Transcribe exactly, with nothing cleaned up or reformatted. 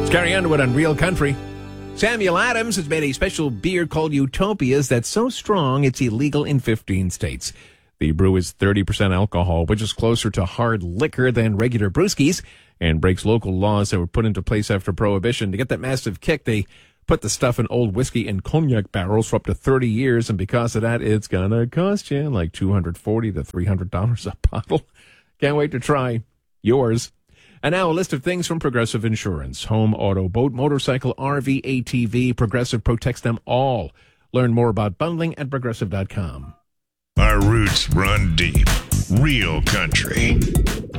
It's Gary Underwood on Real Country. Samuel Adams has made a special beer called Utopias that's so strong it's illegal in fifteen states. The brew is thirty percent alcohol, which is closer to hard liquor than regular brewskis, and breaks local laws that were put into place after Prohibition. To get that massive kick, they put the stuff in old whiskey and cognac barrels for up to thirty years, and because of that, it's gonna cost you like two hundred forty to three hundred dollars a bottle. Can't wait to try yours. And now a list of things from Progressive Insurance. Home, auto, boat, motorcycle, R V, A T V. Progressive protects them all. Learn more about bundling at progressive dot com. Our roots run deep. Real country.